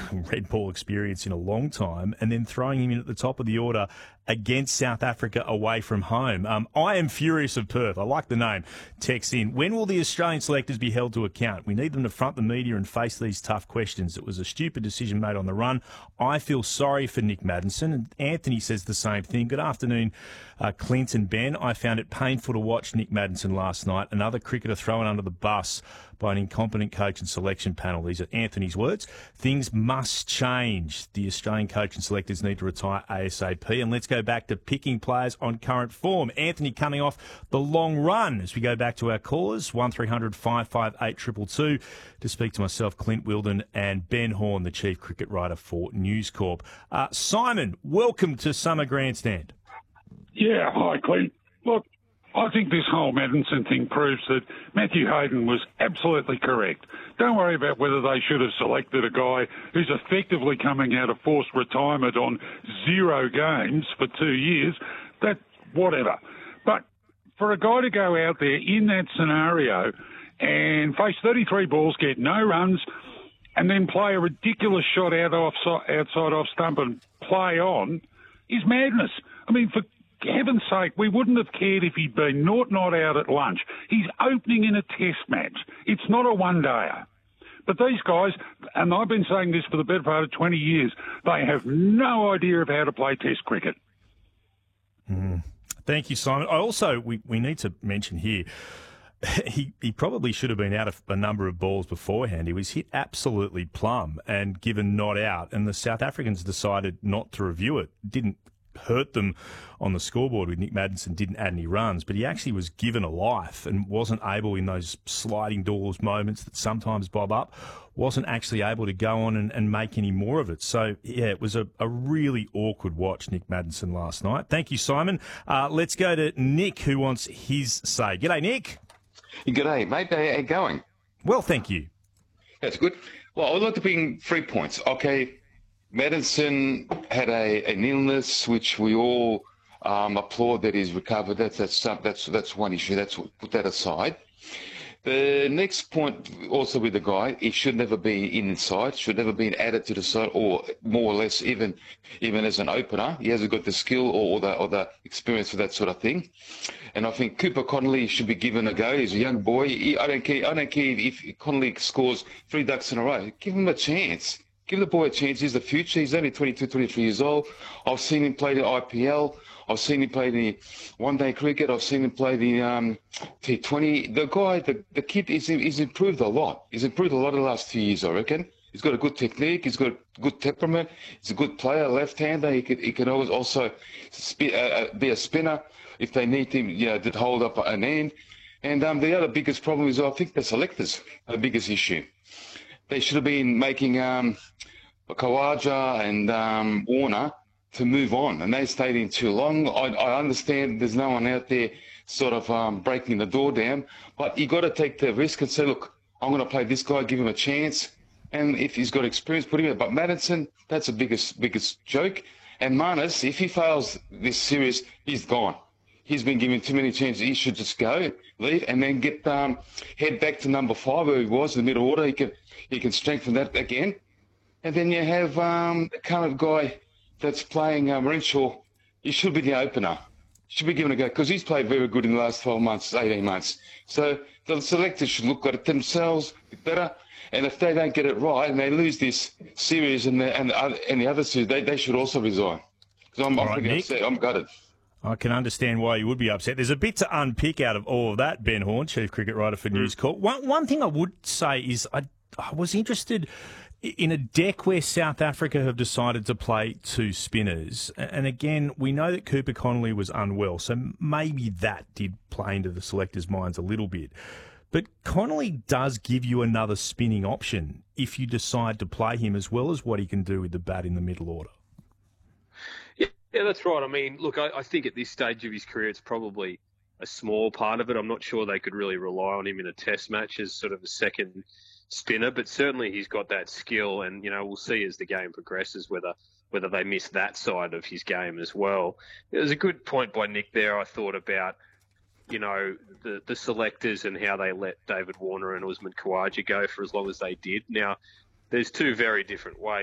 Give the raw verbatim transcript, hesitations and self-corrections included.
red ball experience in a long time, and then throwing him in at the top of the order against South Africa away from home. Um, I am furious of Perth. I like the name. Text in. When will the Australian selectors be held to account? We need them to front the media and face these tough questions. It was a stupid decision made on the run. I feel sorry for Nick Maddinson. And Anthony says the same thing. Good afternoon, uh, Clint and Ben. I found it painful to watch Nick Maddinson last night. Another cricketer thrown under the bus by an incompetent coach and selection panel. These are Anthony's words. Things must change. The Australian coach and selectors need to retire ASAP. And let's go back to picking players on current form. Anthony coming off the long run. As we go back to our callers, one three hundred five five eight two two two, to speak to myself, Clint Wilden, and Ben Horn, the chief cricket writer for News Corp. Uh, Simon, welcome to Summer Grandstand. Yeah, hi, Clint. Look, I think this whole Maddinson thing proves that Matthew Hayden was absolutely correct. Don't worry about whether they should have selected a guy who's effectively coming out of forced retirement on zero games for two years. That, whatever. But for a guy to go out there in that scenario and face thirty-three balls, get no runs, and then play a ridiculous shot out off, outside off stump and play on is madness. I mean, for heaven's sake, we wouldn't have cared if he'd been naught not out at lunch. He's opening in a test match. It's not a one-dayer. But these guys, and I've been saying this for the better part of twenty years, they have no idea of how to play test cricket. Mm. Thank you, Simon. I also, we, we need to mention here, he, he probably should have been out of a number of balls beforehand. He was hit absolutely plumb and given not out, and the South Africans decided not to review it. Didn't hurt them on the scoreboard with Nick Maddinson, didn't add any runs, but he actually was given a life and wasn't able, in those sliding doors moments that sometimes bob up, wasn't actually able to go on and, and make any more of it. So, yeah, it was a, a really awkward watch, Nick Maddinson, last night. Thank you, Simon. Uh, let's go to Nick, who wants his say. G'day, Nick. G'day, mate. How you going? Well, thank you. That's good. Well, I'd like to bring three points. Okay, Maddinson had a, an illness which we all um, applaud that he's recovered. That's that's that's that's one issue. That's put that aside. The next point, also with the guy, he should never be inside. Should never been added to the side, or more or less even even as an opener. He hasn't got the skill or, or the or the experience for that sort of thing. And I think Cooper Connolly should be given a go. He's a young boy. He, I don't care. I don't care if Connolly scores three ducks in a row. Give him a chance. Give the boy a chance. He's the future. He's only twenty-two, twenty-three years old. I've seen him play the I P L. I've seen him play the one-day cricket. I've seen him play the um, T twenty. The guy, the, the kid, he's, he's improved a lot. He's improved a lot in the last few years, I reckon. He's got a good technique. He's got a good temperament. He's a good player, left-hander. He can, he can always also sp- uh, be a spinner if they need him, you know, to hold up an end. And um, the other biggest problem is I think the selectors are the biggest issue. They should have been making um, Khawaja and um, Warner to move on, and they stayed in too long. I, I understand there's no one out there sort of um, breaking the door down, but you got to take the risk and say, look, I'm going to play this guy, give him a chance, and if he's got experience, put him in. But Maddinson, that's the biggest biggest joke. And Marnus, if he fails this series, he's gone. He's been given too many chances. He should just go, leave, and then get um, head back to number five where he was in the middle order. He can he can strengthen that again, and then you have um, the current guy that's playing um, Renshaw. He should be the opener. Should be given a go because he's played very good in the last twelve months, eighteen months. So the selectors should look at it themselves a bit better. And if they don't get it right and they lose this series and the and the other, and the other series, they, they should also resign. Because I'm, I'm right, pretty upset. I'm gutted. I can understand why you would be upset. There's a bit to unpick out of all of that, Ben Horn, chief cricket writer for News Corp. One, one thing I would say is I, I was interested in a deck where South Africa have decided to play two spinners. And again, we know that Cooper Connolly was unwell, so maybe that did play into the selectors' minds a little bit. But Connolly does give you another spinning option if you decide to play him, as well as what he can do with the bat in the middle order. Yeah, that's right. I mean, look, I, I think at this stage of his career, it's probably a small part of it. I'm not sure they could really rely on him in a test match as sort of a second spinner, but certainly he's got that skill, and, you know, we'll see as the game progresses whether whether they miss that side of his game as well. There's a good point by Nick there, I thought, about, you know, the, the selectors and how they let David Warner and Usman Khawaja go for as long as they did. Now, there's two very different ways